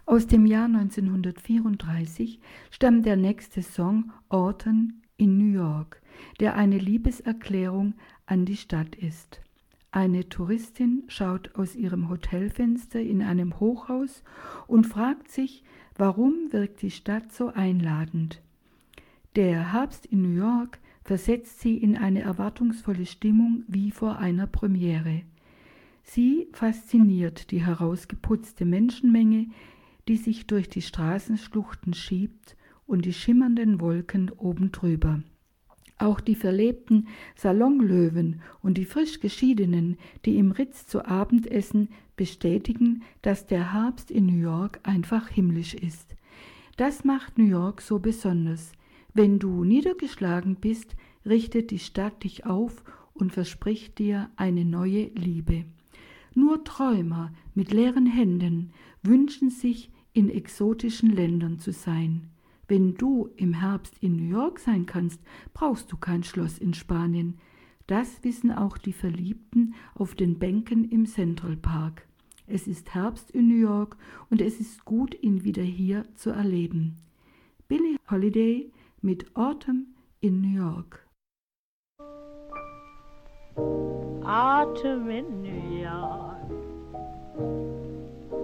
Aus dem Jahr 1934 stammt der nächste Song Autumn in New York, der eine Liebeserklärung an die Stadt ist. Eine Touristin schaut aus ihrem Hotelfenster in einem Hochhaus und fragt sich, warum wirkt die Stadt so einladend? Der Herbst in New York versetzt sie in eine erwartungsvolle Stimmung wie vor einer Premiere. Sie fasziniert die herausgeputzte Menschenmenge, die sich durch die Straßenschluchten schiebt, und die schimmernden Wolken oben drüber. Auch die verlebten Salonlöwen und die frisch Geschiedenen, die im Ritz zu Abend essen, bestätigen, dass der Herbst in New York einfach himmlisch ist. Das macht New York so besonders. Wenn du niedergeschlagen bist, richtet die Stadt dich auf und verspricht dir eine neue Liebe. Nur Träumer mit leeren Händen wünschen sich, in exotischen Ländern zu sein. Wenn du im Herbst in New York sein kannst, brauchst du kein Schloss in Spanien. Das wissen auch die Verliebten auf den Bänken im Central Park. Es ist Herbst in New York und es ist gut, ihn wieder hier zu erleben. Billie Holiday mit Autumn in New York. Autumn in New